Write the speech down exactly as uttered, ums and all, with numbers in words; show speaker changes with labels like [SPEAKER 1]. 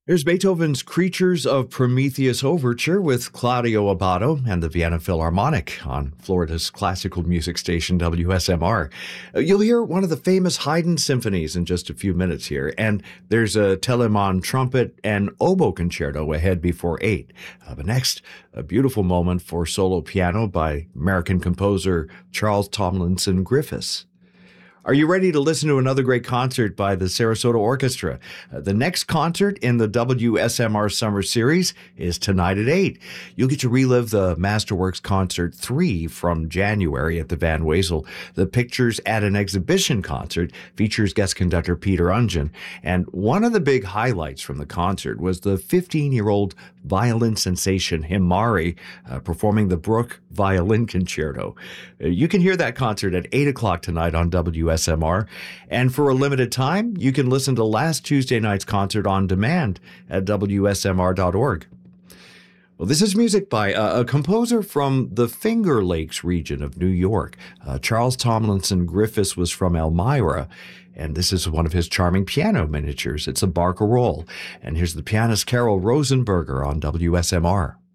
[SPEAKER 1] Here's Beethoven's Creatures of Prometheus Overture with Claudio Abbado and the Vienna Philharmonic on Florida's classical music station W S M R. Uh, You'll hear one of the famous Haydn symphonies in just a few minutes here, and there's a Telemann trumpet and oboe concerto ahead before eight. Uh, but next, a beautiful moment for solo piano by American composer Charles Tomlinson Griffiths. Are you ready to listen to another great concert by the Sarasota Orchestra? Uh, the next concert in the W S M R Summer Series is tonight at eight. You'll get to relive the Masterworks Concert three from January at the Van Wezel. The Pictures at an Exhibition concert features guest conductor Peter Ungen. And one of the big highlights from the concert was the fifteen-year-old violin sensation Himari uh, performing the Bruch Violin Concerto. Uh, you can hear that concert at eight o'clock tonight on W S M R. And for a limited time, you can listen to last Tuesday night's concert on demand at W S M R dot org. Well, this is music by uh, a composer from the Finger Lakes region of New York. Uh, Charles Tomlinson Griffiths was from Elmira, and this is one of his charming piano miniatures. It's a Barcarolle. And here's the pianist Carol Rosenberger on W S M R.